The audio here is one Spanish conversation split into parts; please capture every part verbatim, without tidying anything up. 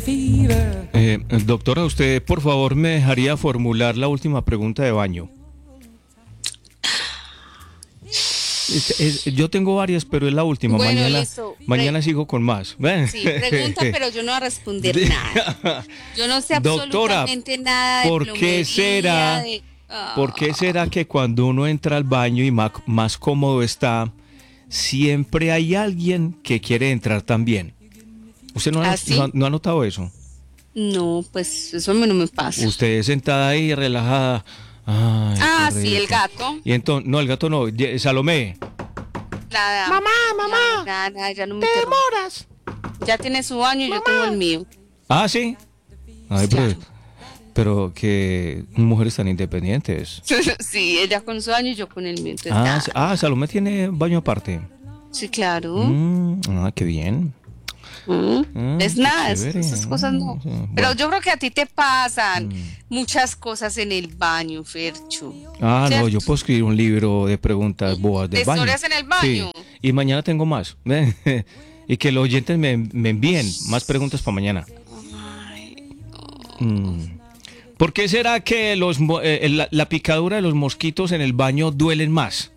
Eh, doctora, usted por favor me dejaría formular la última pregunta de baño. Es, es, yo tengo varias, pero es la última. Bueno, mañana listo. mañana Pre sigo con más. Sí, pregunta, pero yo no voy a responder nada. Yo no sé Doctora, absolutamente nada de ¿por plomería, qué será, de... Oh. ¿por qué será que cuando uno entra al baño y más, más cómodo está, siempre hay alguien que quiere entrar también? ¿Usted no ha, ¿Ah, sí? no, no ha notado eso? No, pues eso a mí no me pasa. Usted sentada ahí relajada. Ay, ah, qué sí, el rico. gato. Y entonces, no, el gato no, Ye- Salomé. Nada. Mamá, mamá, Nada, nada, ya no me te interrumpe. demoras. Ya tiene su baño y yo tengo el mío. Ah, sí. Ay, pero, Claro. pero que mujeres tan independientes. Sí, ella con su baño y yo con el mío. Entonces, Ah, nada. s- ah, Salomé tiene baño aparte. Sí, claro. Mm, ah, qué bien. Mm. Ah, es qué nada, es- chévere. esas cosas no. Ah, sí, bueno. Pero yo creo que a ti te pasan muchas cosas en el baño, Fercho. Ah, no, ¿Cierto? yo puedo escribir un libro de preguntas boas del ¿De baño. historias en el baño? Sí, y mañana tengo más. Y que los oyentes me, me envíen más preguntas para mañana. Mm. ¿Por qué será que los, mo- eh, la, la picadura de los mosquitos en el baño duelen más?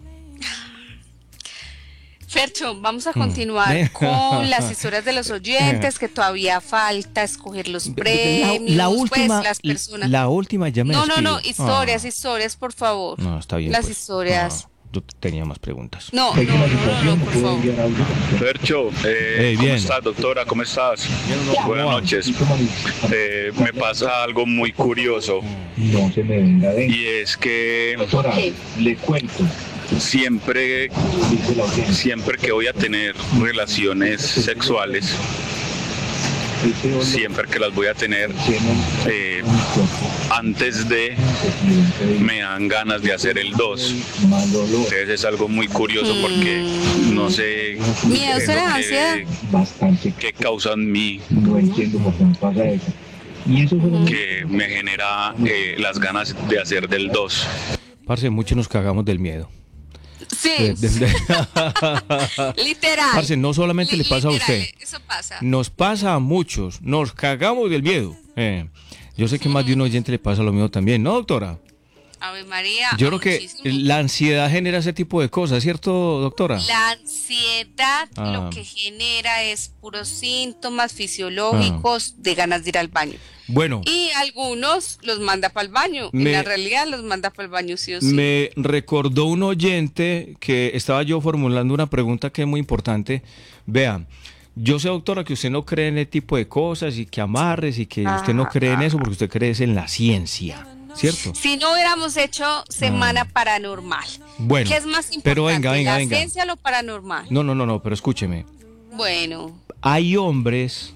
Fercho, vamos a Mm. continuar con las historias de los oyentes, que todavía falta escoger los premios, la, la última, pues, las personas. la última ya me no, no, despido. no, historias, Ah, historias, por favor. no, está bien. Las pues. historias. Ah, yo tenía más preguntas. No, no, no, no, no, por favor. Fercho, eh, Hey, ¿cómo bien. estás, doctora? ¿Cómo estás? Buenas noches. Eh, me pasa algo muy curioso No se me venga de y es que doctora, le cuento, siempre, dice la audiencia. siempre que voy a tener relaciones sexuales, Ese olor siempre que las voy a tener, tiene eh, un cuerpo, antes de presidente, me dan ganas de hacer el dos. mal olor, Entonces es algo muy curioso porque no sé Miedo, qué, será es lo ansiedad. que- bastante, qué causa en mí no entiendo por qué me pasa eso. Y eso fue lo que me genera eh, las ganas de hacer del dos. Parce, muchos nos cagamos del miedo. Sí, De- de- de- literal. Parce, no solamente le pasa a Literal, usted, Eso pasa. nos pasa a muchos, nos cagamos del miedo. Eh, yo sé que más de un oyente le pasa lo mismo también, ¿no, doctora? Ave María. Yo creo que muchísimo. la ansiedad genera ese tipo de cosas, ¿cierto, doctora? La ansiedad Ah. lo que genera es puros síntomas fisiológicos de ganas de ir al baño. Bueno, Y algunos los manda para el baño. Me- en la realidad los manda para el baño sí o sí. me recordó un oyente que estaba yo formulando una pregunta que es muy importante. Vea, yo sé, doctora, que usted no cree en ese tipo de cosas y que amarres y que usted no cree en eso porque usted cree es en la ciencia, ¿cierto? Si no hubiéramos hecho semana paranormal. Bueno, ¿Qué es más importante? pero venga, venga, ¿La venga. ciencia o lo paranormal? No, no, no, no, pero escúcheme. Bueno, Hay hombres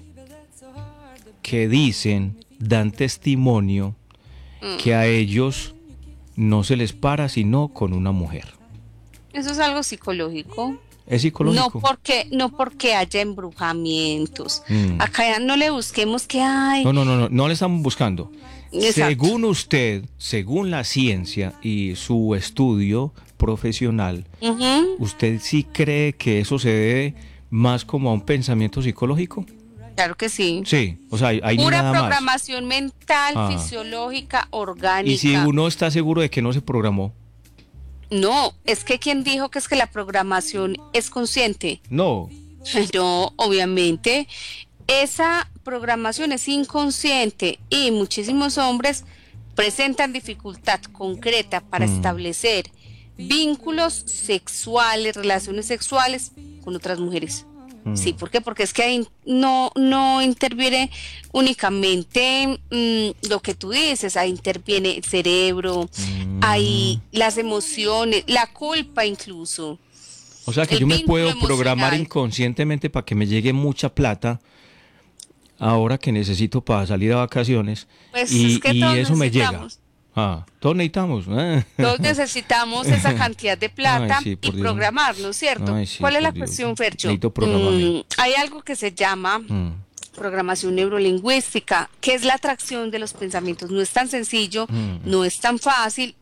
que dicen, dan testimonio, que a ellos no se les para sino con una mujer. eso es algo psicológico. ¿Es psicológico? No porque, no porque haya embrujamientos. Mm. Acá ya no le busquemos que hay. No, no, no, no, no le estamos buscando. Exacto. Según usted, según la ciencia y su estudio profesional, Ujú. ¿usted sí cree que eso se debe más como a un pensamiento psicológico? Claro que sí. Sí, o sea, hay, hay Pura nada más. programación mental, Ah. fisiológica, orgánica. Y si uno está seguro de que no se programó, No, es que quien dijo que es que la programación es consciente. no. No, obviamente. Esa programación es inconsciente y muchísimos hombres presentan dificultad concreta para Mm. establecer vínculos sexuales, relaciones sexuales con otras mujeres. Mm. Sí, ¿por qué? Porque es que ahí no, no interviene únicamente mm, lo que tú dices, ahí interviene el cerebro, Mm. ahí las emociones, la culpa incluso. O sea que El yo me vínculo puedo programar emocional. inconscientemente para que me llegue mucha plata ahora que necesito para salir a vacaciones Pues y, es que y todos eso me llega. necesitamos. Ah, todos necesitamos. ¿eh? Todos necesitamos esa cantidad de plata Ay, sí, y por Dios. programarlo, ¿cierto? Ay, sí, ¿Cuál es por la Dios. cuestión, Fercho? Necesito programarme. Mm, hay algo que se llama Mm, programación neurolingüística, que es la atracción de los pensamientos. No es tan sencillo, Mm. no es tan fácil,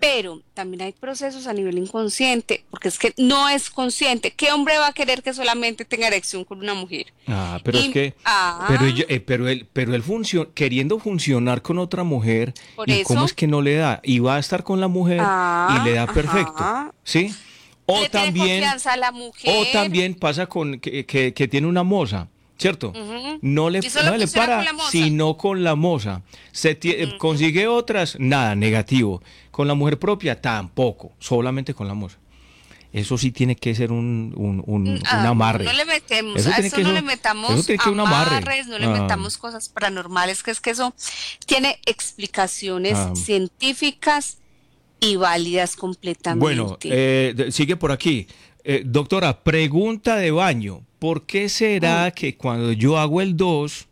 Pero también hay procesos a nivel inconsciente, porque es que no es consciente. ¿Qué hombre va a querer que solamente tenga erección con una mujer? Ah, pero Y- es que, ah. pero, ella- eh, pero él, pero él funcio- queriendo funcionar con otra mujer, Por ¿y cómo eso. es que no le da? Y va a estar con la mujer Ah, y le da ajá. perfecto, ¿sí? O Le tiene también, confianza a la mujer. o también pasa con que, que- que tiene una moza, ¿cierto? Ujú. No le, Y solo no le funciona para, con la moza. sino con la moza. Se ti- eh, consigue otras, nada, negativo. Con la mujer propia, tampoco, solamente con la moza. Eso sí tiene que ser un, un, un, un Ah, amarre. No le metemos, Eso a tiene eso que no ser- le metamos eso tiene que ser un amarre. amarres, no le Ah. metamos cosas paranormales, que es que eso tiene explicaciones Ah. científicas y válidas completamente. Bueno, eh, de- sigue por aquí. Eh, doctora, pregunta de baño. ¿Por qué será que cuando yo hago el dos,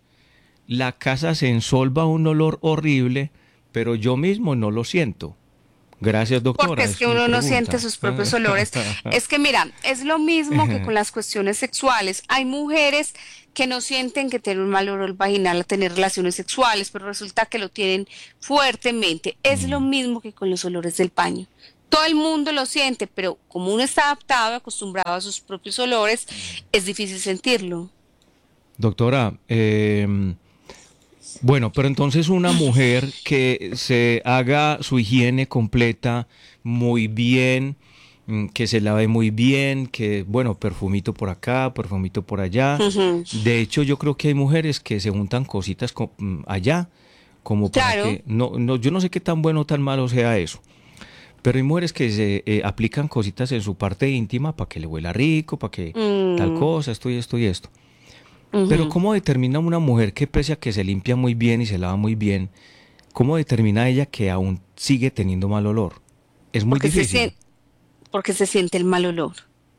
la casa se ensolva un olor horrible, pero yo mismo no lo siento? Gracias, doctora. Porque es que mi uno no pregunta. siente sus propios olores. Es que mira, es lo mismo que con las cuestiones sexuales. Hay mujeres que no sienten que tienen un mal olor vaginal al tener relaciones sexuales, pero resulta que lo tienen fuertemente. Es lo mismo que con los olores del baño. Todo el mundo lo siente, pero como uno está adaptado, acostumbrado a sus propios olores, es difícil sentirlo. Doctora, eh, bueno, pero entonces una mujer que se haga su higiene completa muy bien, mm, que se lave muy bien, que, bueno, perfumito por acá, perfumito por allá. Ujú. De hecho, yo creo que hay mujeres que se juntan cositas co- mm, allá, como para Claro. que, no, no, yo no sé qué tan bueno o tan malo sea eso. Pero hay mujeres que se eh, aplican cositas en su parte íntima para que le huela rico, para que Mm. tal cosa, esto y esto y esto. Ujú. Pero ¿cómo determina una mujer que pese a que se limpia muy bien y se lava muy bien, cómo determina ella que aún sigue teniendo mal olor? Es muy porque, se difícil. sien- porque se siente el mal olor.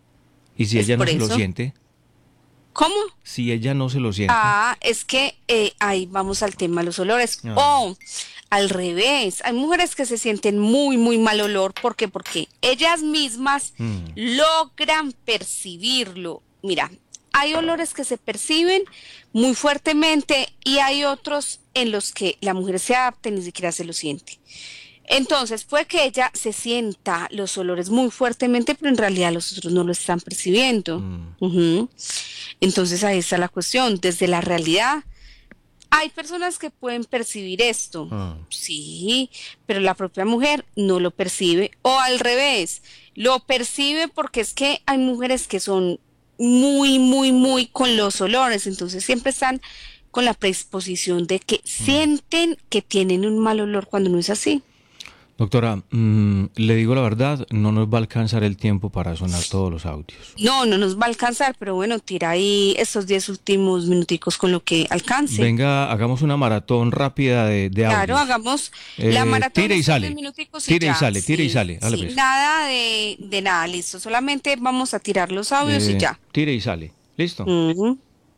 Y si es ella no por se lo eso. siente, ¿Cómo? si ella no se lo siente. Ah, es que eh, ahí vamos al tema de los olores. Ah. O al revés, hay mujeres que se sienten muy, muy mal olor. ¿Por qué? Porque ellas mismas Mm. logran percibirlo. Mira, hay olores que se perciben muy fuertemente y hay otros en los que la mujer se adapta y ni siquiera se lo siente. Entonces, puede que ella se sienta los olores muy fuertemente, pero en realidad los otros no lo están percibiendo. Mm. Ujú. Entonces, ahí está la cuestión. Desde la realidad, hay personas que pueden percibir esto. Ah. Sí, pero la propia mujer no lo percibe. O al revés, lo percibe porque es que hay mujeres que son muy, muy, muy con los olores. Entonces, siempre están con la predisposición de que sienten que tienen un mal olor cuando no es así. Doctora, mm, le digo la verdad, no nos va a alcanzar el tiempo para sonar todos los audios. No, no nos va a alcanzar, pero bueno, tira ahí estos diez últimos minuticos con lo que alcance. Venga, hagamos una maratón rápida de, de audios. Claro, hagamos Eh, la maratón. tire y estos sale. diez minuticos Tire y ya. sale, tire y Sí, sale. Dale, sí, pues. nada de, de nada, listo. Solamente vamos a tirar los audios Eh, y ya. Tire y sale. ¿Listo? Ujú.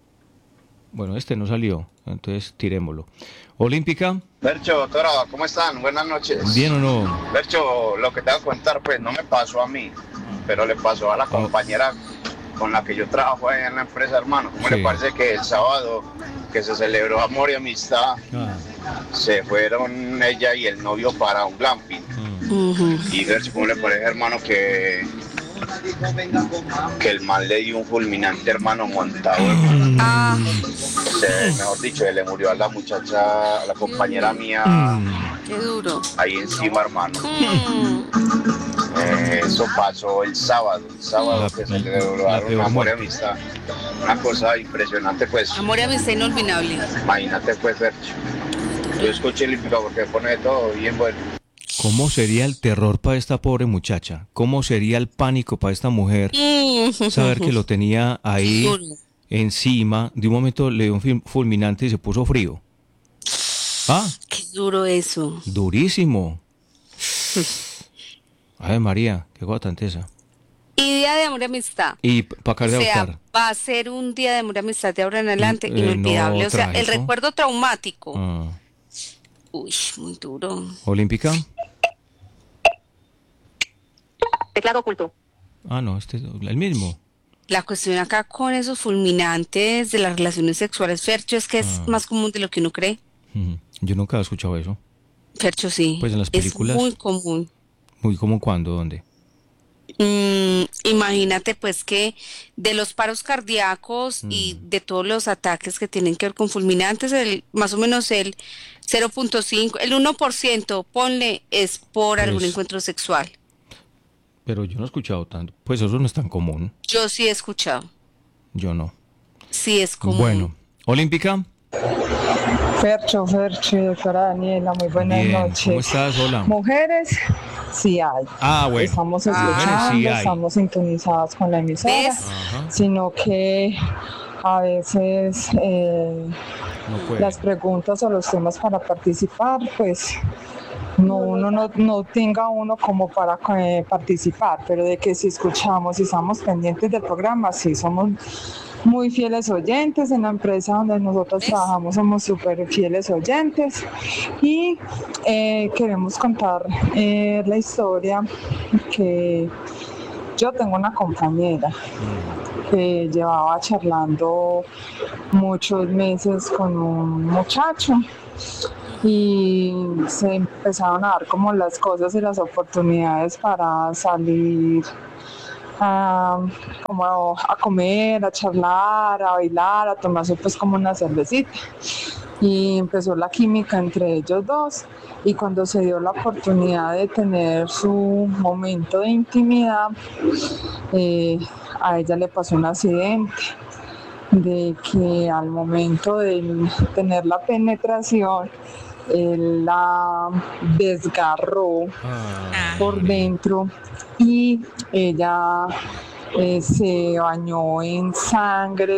Bueno, este no salió, entonces tirémoslo. Olímpica, Bercho, doctora, ¿cómo están? Buenas noches. ¿bien o no? Bercho, lo que te voy a contar, pues no me pasó a mí, pero le pasó a la compañera con la que yo trabajo ahí en la empresa, hermano. ¿Cómo Sí. le parece que el sábado que se celebró Amor y Amistad, Ah, se fueron ella y el novio para un glamping? mm. Ujú. Y Bercho, ¿cómo le parece, hermano, que, que el man le dio un fulminante, hermano, montado? hermano? Ah, Se- mejor dicho, le murió a la muchacha, a la compañera mía, Mm. qué duro. ahí encima, hermano. Mm. Eh, eso pasó el sábado, el sábado La- que la- se la celebraron peor Amor y muerte. Amistad. Una cosa impresionante, pues. Amor y amistad inolvidable. Imagínate, pues, Fercho. Yo escuché el hípico porque pone de todo bien bueno. ¿Cómo sería el terror para esta pobre muchacha? ¿Cómo sería el pánico para esta mujer Mm. saber que lo tenía ahí Duro. encima? De un momento le dio un fil- fulminante y se puso frío. Ah, Qué duro eso. durísimo. Ay, María, qué cosa tan tesa. Y día de amor y amistad. Y para acabar de O sea, adoptar. va a ser un día de amor y amistad de ahora en adelante Eh, inolvidable. no, o sea, el trágico. recuerdo traumático. Ah. Uy, muy duro. ¿Olímpica? Teclado oculto. Ah, no, este es el mismo. La cuestión acá con esos fulminantes de las relaciones sexuales, Fercho, es que es Ah. más común de lo que uno cree. Ujú. Yo nunca he escuchado eso. Fercho, sí. Pues en las películas. Es muy común. Uy, ¿cómo cuándo? ¿Dónde? Mm, imagínate pues que de los paros cardíacos y Mm. de todos los ataques que tienen que ver con fulminantes, el, más o menos el cero punto cinco, el uno por ciento, ponle, es por algún Pues, encuentro sexual. pero yo no he escuchado tanto. Pues eso no es tan común. Yo sí he escuchado, Yo no. sí es común. Bueno, Olímpica. Fercho, Fercho, doctora Daniela, muy buenas Bien, noches. ¿cómo estás? Hola. Mujeres, sí hay. Ah, bueno. Estamos Ah. escuchando, Mujeres sí hay. estamos sintonizadas con la emisora, ¿Ves? Ajá, sino que a veces eh, no puede. las preguntas o los temas para participar, pues no uno no, no tenga uno como para eh, participar, pero de que si escuchamos y estamos pendientes del programa, sí somos muy fieles oyentes. En la empresa donde nosotros ¿Ves? trabajamos somos súper fieles oyentes y eh, queremos contar eh, la historia que yo tengo una compañera que llevaba charlando muchos meses con un muchacho y se empezaron a dar como las cosas y las oportunidades para salir a, como a comer, a charlar, a bailar, a tomarse pues como una cervecita. Y empezó la química entre ellos dos y cuando se dio la oportunidad de tener su momento de intimidad, eh, a ella le pasó un accidente de que al momento de tener la penetración, él la desgarró Ah, por dentro y ella eh, se bañó en sangre.